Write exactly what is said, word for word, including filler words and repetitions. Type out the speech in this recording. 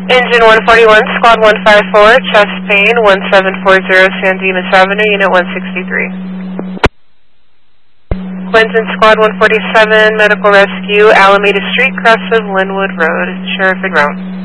Engine one forty-one, Squad one five four, chest pain, one seven four zero San Dimas Avenue, Unit one sixty-three. Quentin, Squad one forty-seven, medical rescue, Alameda Street, cross of Linwood Road, Sheriff and Round.